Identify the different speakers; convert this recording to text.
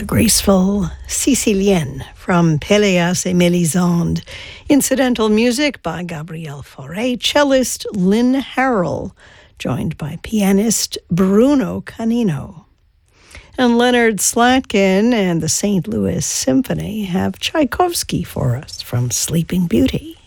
Speaker 1: the graceful Sicilienne from Péléas et Mélisande. Incidental music by Gabriel Fauré, cellist Lynn Harrell, joined by pianist Bruno Canino. And Leonard Slatkin and the St. Louis Symphony have Tchaikovsky for us from Sleeping Beauty.